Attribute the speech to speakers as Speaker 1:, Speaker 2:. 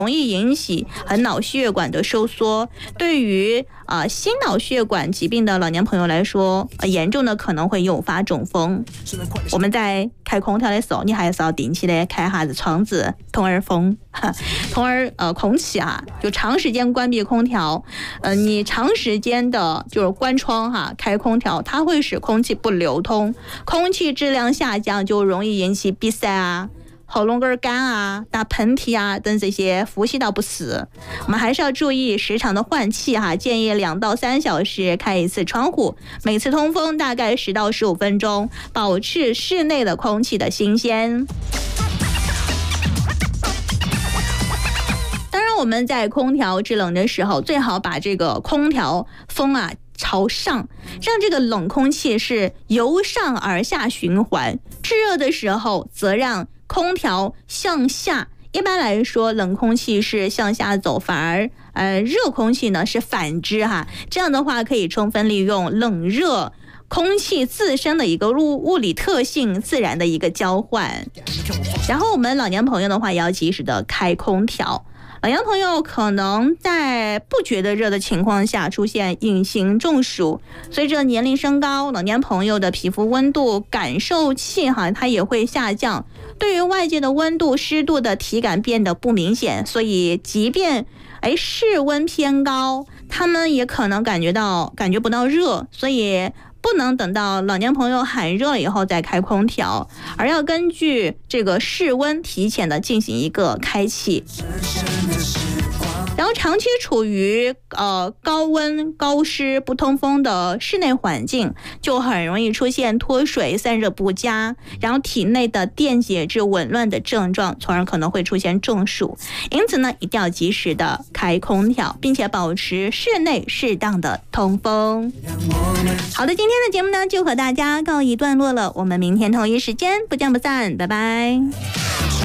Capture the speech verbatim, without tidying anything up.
Speaker 1: 容易引起很脑血管的收缩，对于啊、呃、心脑血管疾病的老年朋友来说，呃、严重的可能会诱发中风。我们在开空调的时候，你还是要定期的开下子窗子，通耳风，通耳呃空气啊，就长时间关闭空调，呃，你长时间的就是关窗哈，开空调，它会使空气不流通，空气质量下降，就容易引起鼻塞啊。喉咙根干啊、打喷嚏啊等这些呼吸道不适，我们还是要注意时常的换气哈，建议两到三小时开一次窗户，每次通风大概十到十五分钟，保持室内的空气的新鲜。当然，我们在空调制冷的时候，最好把这个空调风啊朝上，让这个冷空气是由上而下循环。制热的时候，则让空调向下，一般来说，冷空气是向下走，反而呃热空气呢是反之哈。这样的话，可以充分利用冷热空气自身的一个物物理特性，自然的一个交换。然后我们老年朋友的话，也要及时的开空调。老年朋友可能在不觉得热的情况下出现隐形中暑，随着年龄升高，老年朋友的皮肤温度感受器哈，它也会下降，对于外界的温度、湿度的体感变得不明显，所以即便哎室温偏高，他们也可能感觉到感觉不到热，所以不能等到老年朋友喊热以后再开空调，而要根据这个室温提前的进行一个开启。然后长期处于呃高温、高湿、不通风的室内环境，就很容易出现脱水、散热不佳，然后体内的电解质紊乱的症状，从而可能会出现中暑。因此呢，一定要及时的开空调，并且保持室内适当的通风。好的，今天的节目呢就和大家告一段落了，我们明天同一时间不见不散，拜拜。